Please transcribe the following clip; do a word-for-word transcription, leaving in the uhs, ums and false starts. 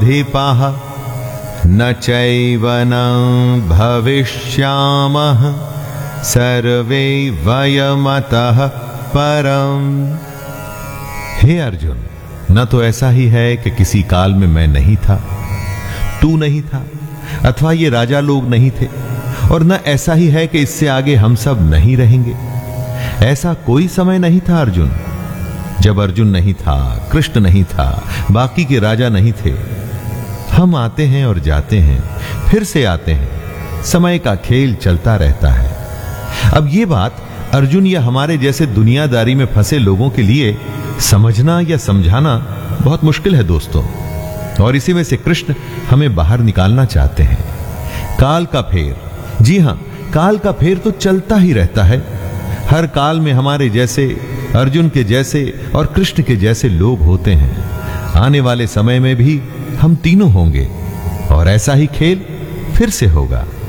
दीपाः न चैव न भविष्यामः सर्वे वयमतः परम। हे अर्जुन, न तो ऐसा ही है कि किसी काल में मैं नहीं था, तू नहीं था, अथवा ये राजा लोग नहीं थे, और न ऐसा ही है कि इससे आगे हम सब नहीं रहेंगे। ऐसा कोई समय नहीं था अर्जुन। जब अर्जुन नहीं था, कृष्ण नहीं था, बाकी के राजा नहीं थे। हम आते हैं और जाते हैं, फिर से आते हैं, समय का खेल चलता रहता है। अब ये बात अर्जुन या हमारे जैसे दुनियादारी में फंसे लोगों के लिए समझना या समझाना बहुत मुश्किल है दोस्तों, और इसी में से कृष्ण हमें बाहर निकालना चाहते हैं। काल का फेर, जी हां, काल का फेर तो चलता ही रहता है। हर काल में हमारे जैसे, अर्जुन के जैसे और कृष्ण के जैसे लोग होते हैं। आने वाले समय में भी हम तीनों होंगे और ऐसा ही खेल फिर से होगा।